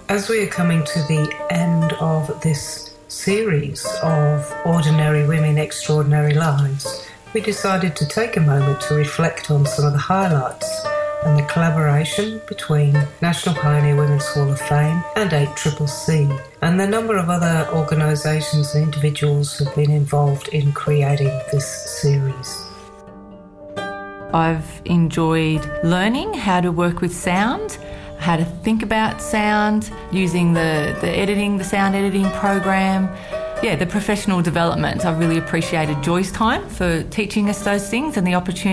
As we are coming to the end of this series of Ordinary Women, Extraordinary Lives, we decided to take a moment to reflect on some of the highlights and the collaboration between National Pioneer Women's Hall of Fame and 8CCC, and the number of other organisations and individuals who have been involved in creating this series. I've enjoyed learning how to work with sound, how to think about sound, using the sound editing program. Yeah, the professional development. I really appreciated Joy's time for teaching us those things and the opportunity